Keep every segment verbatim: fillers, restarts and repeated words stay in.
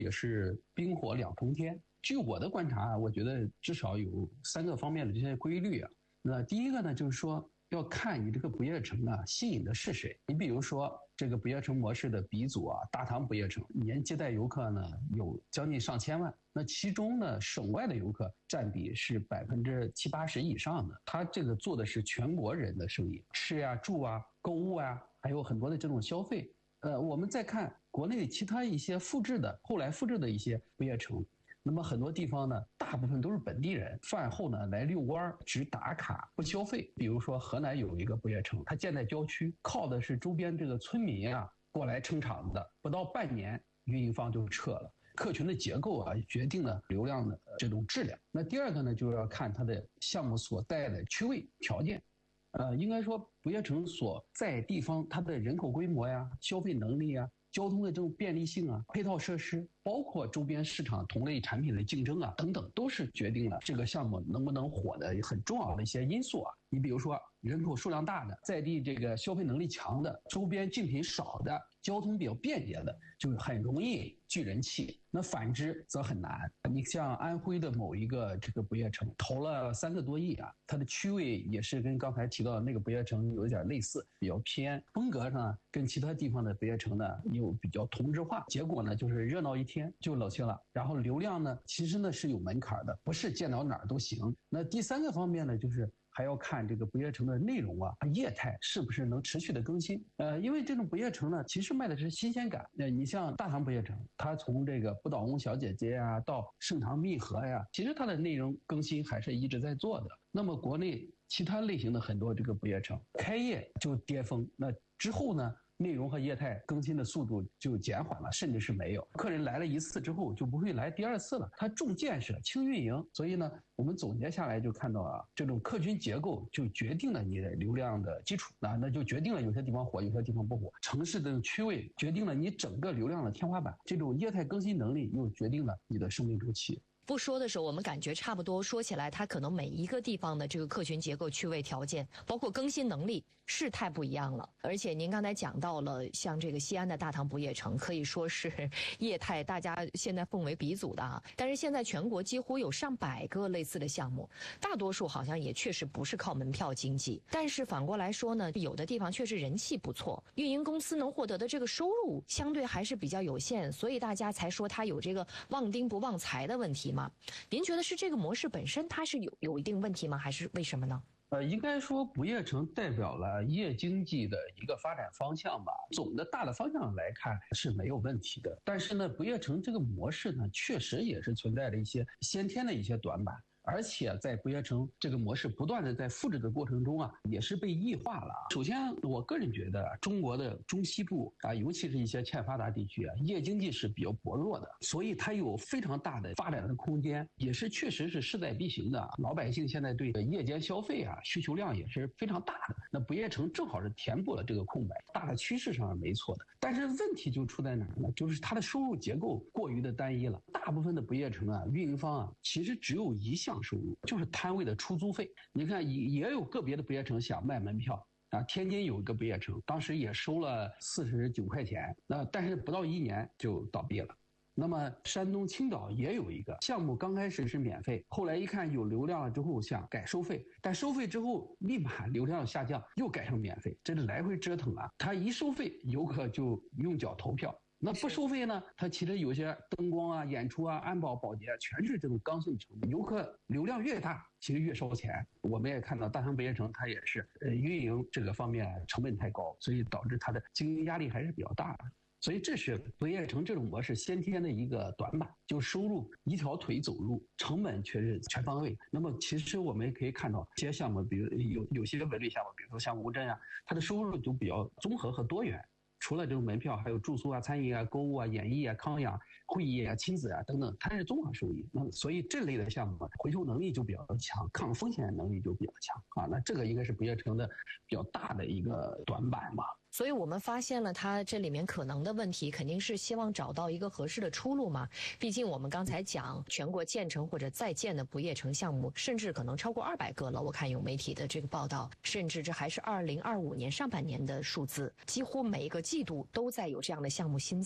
也是冰火两重天。据我的观察，我觉得至少有三个方面的这些规律啊。那第一个呢，就是说要看你这个不夜城啊吸引的是谁。你比如说这个不夜城模式的鼻祖啊，大唐不夜城，年接待游客呢有将近上千万，那其中呢省外的游客占比是百分之七八十以上的。他这个做的是全国人的生意，吃呀、住啊、购物啊，还有很多的这种消费。呃，我们再看国内其他一些复制的后来复制的一些不夜城。那么很多地方呢，大部分都是本地人，饭后呢来遛弯，只打卡不消费。比如说河南有一个不夜城，它建在郊区，靠的是周边这个村民啊过来撑场的，不到半年运营方就撤了。客群的结构啊，决定了流量的这种质量。那第二个呢，就是要看它的项目所带的区位条件。呃，应该说不夜城所在地方，它的人口规模呀、消费能力啊、交通的这种便利性啊、配套设施，包括周边市场同类产品的竞争啊等等，都是决定了这个项目能不能火的很重要的一些因素啊。你比如说人口数量大的、在地这个消费能力强的、周边竞品少的、交通比较便捷的，就很容易聚人气。那反之则很难。你像安徽的某一个这个不夜城，投了三个多亿啊，它的区位也是跟刚才提到的那个不夜城有点类似，比较偏，风格上跟其他地方的不夜城呢有比较同质化。结果呢就是热闹一天就冷清了，然后流量呢其实呢是有门槛的，不是建到哪儿都行。那第三个方面呢，就是还要看这个不夜城的内容啊，业态是不是能持续的更新。呃，因为这种不夜城呢，其实卖的是新鲜感。呃，你像大唐不夜城，它从这个不倒翁小姐姐啊，到盛唐蜜盒呀，其实它的内容更新还是一直在做的。那么国内其他类型的很多这个不夜城开业就跌峰，那之后呢，内容和业态更新的速度就减缓了，甚至是没有。客人来了一次之后就不会来第二次了，它重建设轻运营。所以呢，我们总结下来就看到啊，这种客群结构就决定了你的流量的基础，那那就决定了有些地方火，有些地方不火。城市的区位决定了你整个流量的天花板，这种业态更新能力又决定了你的生命周期。 不说的时候我们感觉差不多，说起来它可能每一个地方的这个客群结构、区位条件包括更新能力是太不一样了。而且您刚才讲到了像这个西安的大唐不夜城，可以说是业态大家现在奉为鼻祖的啊。但是现在全国几乎有上百个类似的项目，大多数好像也确实不是靠门票经济。但是反过来说呢，有的地方确实人气不错，运营公司能获得的这个收入相对还是比较有限，所以大家才说它有这个旺丁不旺财的问题嘛。您觉得是这个模式本身它是有有一定问题吗？还是为什么呢？ 呃，应该说不夜城代表了夜经济的一个发展方向吧。总的大的方向来看是没有问题的，但是呢，不夜城这个模式呢，确实也是存在着一些先天的一些短板。而且在不夜城这个模式不断的在复制的过程中啊，也是被异化了。首先，我个人觉得中国的中西部啊，尤其是一些欠发达地区啊，夜经济是比较薄弱的，所以它有非常大的发展的空间，也是确实是势在必行的。老百姓现在对夜间消费啊需求量也是非常大的，那不夜城正好是填补了这个空白，大的趋势上是没错的。但是问题就出在哪儿呢？就是它的收入结构过于的单一了。大部分的不夜城啊，运营方啊，其实只有一项收入，就是摊位的出租费。你看也也有个别的不夜城想卖门票啊，天津有一个不夜城，当时也收了四十九块钱，那但是不到一年就倒闭了。那么山东青岛也有一个项目，刚开始是免费，后来一看有流量了之后想改收费，但收费之后立马流量下降，又改成免费，这是来回折腾啊。他一收费，游客就用脚投票。那不收费呢？它其实有些灯光啊、演出啊、安保保洁全是这种刚性成本。游客流量越大，其实越烧钱。我们也看到大唐不夜城，它也是呃运营这个方面成本太高，所以导致它的经营压力还是比较大的。所以这是不夜城这种模式先天的一个短板，就收入一条腿走路，成本却是全方位。那么其实我们也可以看到一些项目，比如有有些文旅项目，比如说像乌镇啊，它的收入就比较综合和多元。除了这种门票，还有住宿啊、餐饮啊、购物啊、演艺啊、康养、会议啊、亲子啊等等，它是综合收益。那么，所以这类的项目回收能力就比较强，抗风险能力就比较强啊。那这个应该是不夜城的比较大的一个短板吧。 所以我们发现了它这里面可能的问题，肯定是希望找到一个合适的出路嘛。毕竟我们刚才讲全国建成或者在建的不夜城项目，甚至可能超过二百个了。我看有媒体的这个报道，甚至这还是二零二五年上半年的数字，几乎每个季度都在有这样的项目新增。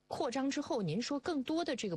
扩张之后，您说更多的这个